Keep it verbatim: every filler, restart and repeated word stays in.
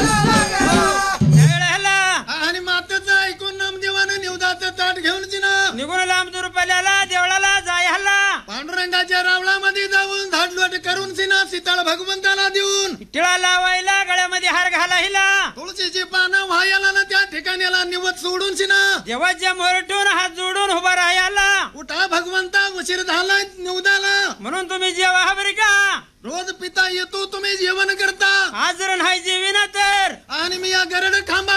आणि मातेचं ऐकून नामदेवानं निवदाचं ताट घेऊन तिनं निघून लांब दूर पल्याला देवळाला जाय हल्ला पांडुरंगाच्या रावळामध्ये जाऊन झाडलोट करून सिना सीताळ भगवंताला देऊन टिळा लावायला गळ्यामध्ये हार घाला हिला तुळशीची पानं व्हायला ना त्या ठिकाणीला निवत सोडून सिना देवाच्या मोरटून हात जोडून उभा राहायला उठा भगवंता उशीर झाला निवदाला म्हणून तुम्ही जेवा हवरी का रोज पिता येतो तुम्ही जेवण करता आज जर नाही जेविना तर आणि मी या गरड खांबा